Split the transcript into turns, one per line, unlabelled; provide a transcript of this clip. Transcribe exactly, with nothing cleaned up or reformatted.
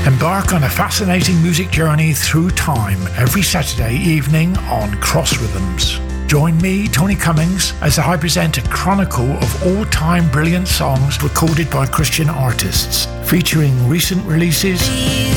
Embark on a fascinating music journey through time every Saturday evening on Cross Rhythms. Join me, Tony Cummings, as I present a chronicle of all-time brilliant songs recorded by Christian artists, featuring recent releases,